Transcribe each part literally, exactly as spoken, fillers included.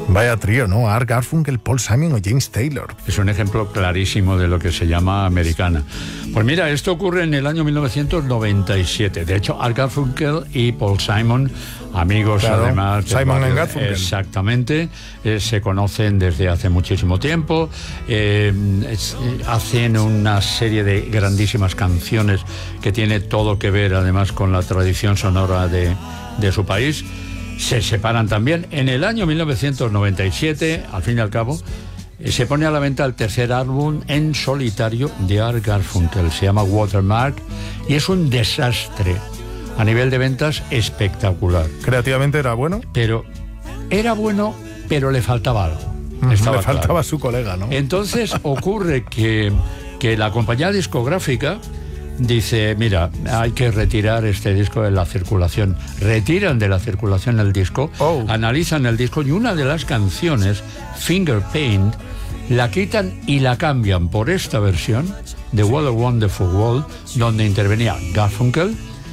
Vaya trío, ¿no? Art Garfunkel, Paul Simon o James Taylor. Es un ejemplo clarísimo de lo que se llama americana. Pues mira, esto ocurre en el año mil novecientos noventa y siete. De hecho, Art Garfunkel y Paul Simon, amigos claro, además. Simon and Garfunkel. Exactamente. Eh, se conocen desde hace muchísimo tiempo. Eh, es, eh, hacen una serie de grandísimas canciones que tiene todo que ver además con la tradición sonora de, de su país. Se separan también. En el año mil novecientos noventa y siete, al fin y al cabo, se pone a la venta el tercer álbum en solitario de Art Garfunkel. Se llama Watermark y es un desastre. A nivel de ventas, espectacular. Creativamente era bueno. Pero era bueno, pero le faltaba algo. Mm, Estaba le faltaba claro. su colega, ¿no? Entonces ocurre que, que la compañía discográfica dice, mira, hay que retirar este disco de la circulación. Retiran de la circulación el disco, oh. analizan el disco y una de las canciones, Finger Paint, la quitan y la cambian por esta versión de What a Wonderful World, donde intervenía Garfunkel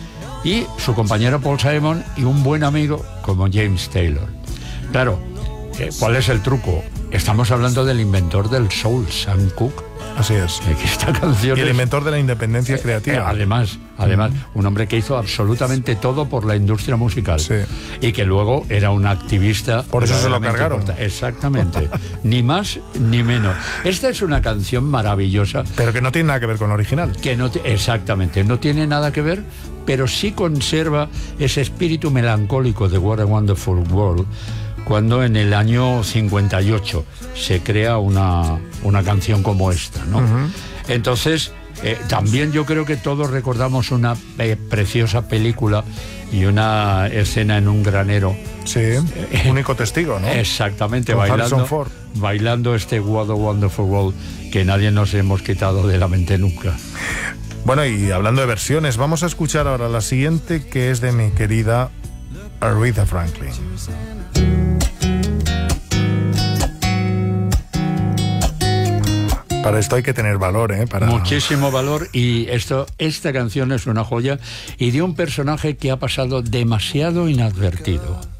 y su compañero Paul Simon y un buen amigo como James Taylor. Claro, ¿cuál es el truco? Estamos hablando del inventor del soul, Sam Cooke. Así es. Esta canción y el es, inventor de la independencia creativa. Eh, además, además mm. un hombre que hizo absolutamente todo por la industria musical. Sí. Y que luego era un activista. Por eso se lo cargaron. Importante. Exactamente. Ni más ni menos. Esta es una canción maravillosa. Pero que no tiene nada que ver con la original. Que no te, exactamente, no tiene nada que ver, pero sí conserva ese espíritu melancólico de What a Wonderful World, cuando en el año cincuenta y ocho se crea una, una canción como esta, ¿no? Uh-huh. Entonces, eh, también yo creo que todos recordamos una eh, preciosa película y una escena en un granero. Sí, eh, único testigo, ¿no? Exactamente, con bailando, bailando este What a Wonderful World que nadie nos hemos quitado de la mente nunca. Bueno, y hablando de versiones, vamos a escuchar ahora la siguiente, que es de mi querida Aretha Franklin. Para esto hay que tener valor, ¿eh? Para... Muchísimo valor, y esto, esta canción es una joya y de un personaje que ha pasado demasiado inadvertido.